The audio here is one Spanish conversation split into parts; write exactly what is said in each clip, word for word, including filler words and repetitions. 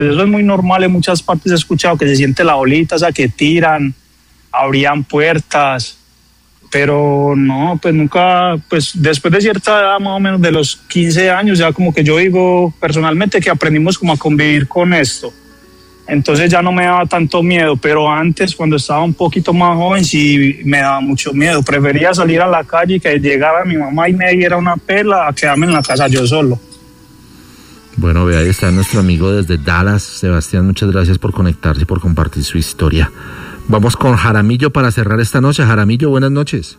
Pues eso es muy normal, en muchas partes he escuchado que se siente la bolita, o sea, que tiran, abrían puertas, pero no, pues nunca, pues después de cierta edad, más o menos de los quince años, ya como que yo digo personalmente que aprendimos como a convivir con esto. Entonces ya no me daba tanto miedo, pero antes, cuando estaba un poquito más joven, sí me daba mucho miedo. Prefería salir a la calle y que llegara mi mamá y me diera una pela a quedarme en la casa yo solo. Bueno, ve, ahí está nuestro amigo desde Dallas, Sebastián, muchas gracias por conectarse y por compartir su historia. Vamos con Jaramillo para cerrar esta noche. Jaramillo, buenas noches.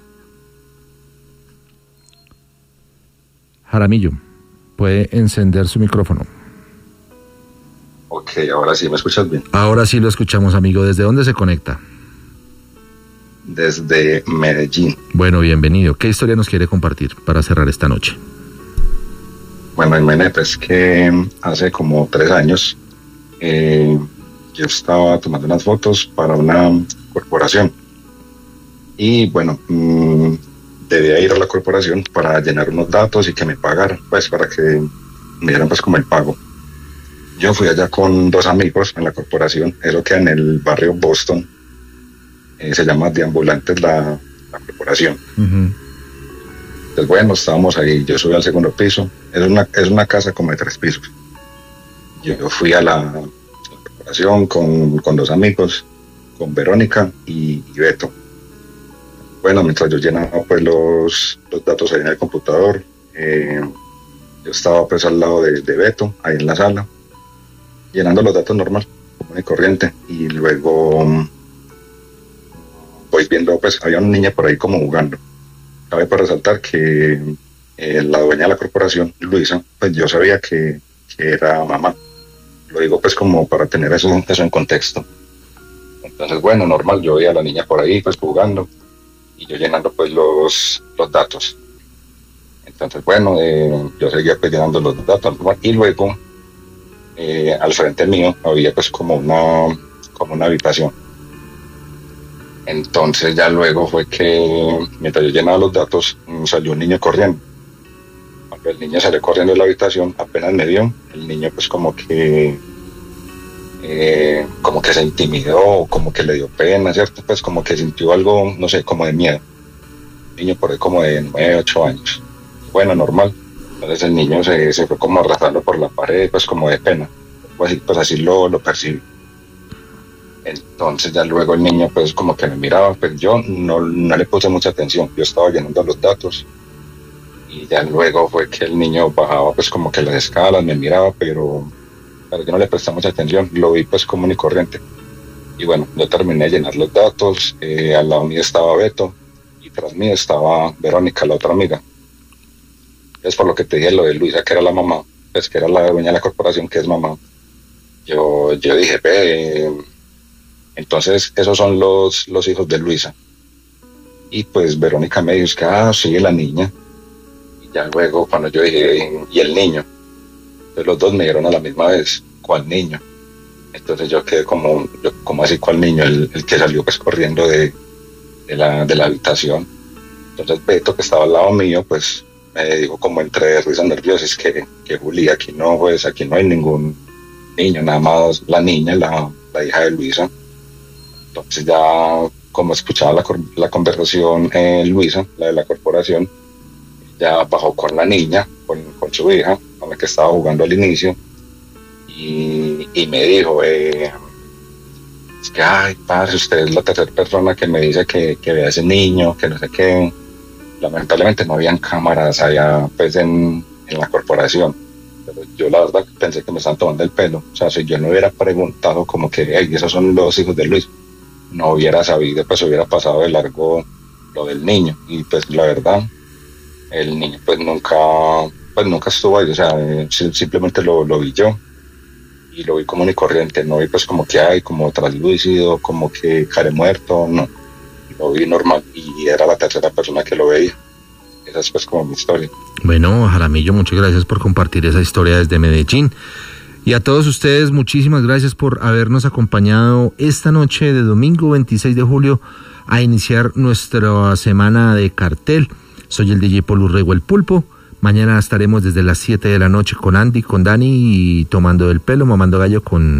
Jaramillo, puede encender su micrófono. Ok, ahora sí, ¿me escuchas bien? Ahora sí lo escuchamos, amigo. ¿Desde dónde se conecta? Desde Medellín. Bueno, bienvenido. ¿Qué historia nos quiere compartir para cerrar esta noche? Bueno, imagínate, es que hace como tres años eh, yo estaba tomando unas fotos para una corporación y bueno, mmm, debía ir a la corporación para llenar unos datos y que me pagaran, pues para que me dieran pues como el pago. Yo fui allá con dos amigos en la corporación, eso queda en el barrio Boston, eh, se llama De Ambulantes la, la corporación. Uh-huh. Entonces bueno, estábamos ahí, yo subí al segundo piso, es una, es una casa como de tres pisos. Yo fui a la, a la corporación con, con dos amigos, con Verónica y, y Beto. Bueno, mientras yo llenaba pues los, los datos ahí en el computador, eh, yo estaba pues al lado de, de Beto, ahí en la sala, llenando los datos normal, común y corriente, y luego voy viendo, pues había una niña por ahí como jugando. Cabe para resaltar que eh, la dueña de la corporación, Luisa, pues yo sabía que, que era mamá. Lo digo pues como para tener eso, eso en contexto. Entonces bueno, normal, yo veía a la niña por ahí pues jugando y yo llenando pues los, los datos. Entonces bueno, eh, yo seguía pues llenando los datos y luego Eh, al frente mío había pues como una como una habitación. Entonces ya luego fue que mientras yo llenaba los datos salió un niño corriendo. Cuando el niño salió corriendo de la habitación, apenas me vio, el niño pues como que eh, como que se intimidó, como que le dio pena, ¿cierto? Pues como que sintió algo, no sé, como de miedo. Un niño por ahí como de nueve, ocho años. Bueno, normal. Entonces el niño se, se fue como arrastrando por la pared, pues como de pena. Pues, pues así lo, lo percibí. Entonces ya luego el niño pues como que me miraba, pues yo no, no le puse mucha atención. Yo estaba llenando los datos. Y ya luego fue que el niño bajaba pues como que las escalas, me miraba, pero, pero yo no le presté mucha atención. Lo vi pues común y corriente. Y bueno, yo terminé de llenar los datos. Eh, al lado mío estaba Beto. Y tras mí estaba Verónica, la otra amiga. Es por lo que te dije lo de Luisa, que era la mamá, pues que era la dueña de la corporación, que es mamá. Yo, yo dije, ve, entonces esos son los, los hijos de Luisa. Y pues Verónica me dijo, que ah, sí, la niña. Y ya luego cuando yo dije, ¿y el niño? Entonces los dos me dijeron a la misma vez, ¿cuál niño? Entonces yo quedé como, yo, como así, ¿cuál niño? El, el que salió pues corriendo de, de, la, de la habitación. Entonces Beto, que estaba al lado mío, pues me dijo como entre risas nerviosas que, que Juli, aquí no, pues aquí no hay ningún niño, nada más la niña, la, la hija de Luisa. Entonces ya como escuchaba la, la conversación eh, Luisa, la de la corporación, ya bajó con la niña, con, con su hija, con la que estaba jugando al inicio, y, y me dijo, eh, es que, ay, padre, usted es la tercera persona que me dice que, que vea a ese niño, que no sé qué. Lamentablemente no habían cámaras allá pues en, en la corporación, pero yo la verdad pensé que me estaban tomando el pelo. O sea, si yo no hubiera preguntado como que hey, esos son los hijos de Luis, no hubiera sabido, pues hubiera pasado de largo lo del niño. Y pues la verdad, el niño pues nunca pues nunca estuvo ahí. O sea, eh, simplemente lo, lo vi yo y lo vi común y corriente. No vi pues como que hay como traslúcido, como que care muerto, no. Lo vi normal y era la tercera persona que lo veía. Esa es pues como mi historia. Bueno, Jaramillo, muchas gracias por compartir esa historia desde Medellín. Y a todos ustedes, muchísimas gracias por habernos acompañado esta noche de domingo veintiséis de julio a iniciar nuestra semana de cartel. Soy el D J Polo Rego el Pulpo. Mañana estaremos desde las siete de la noche con Andy, con Dani y tomando el pelo, mamando gallo con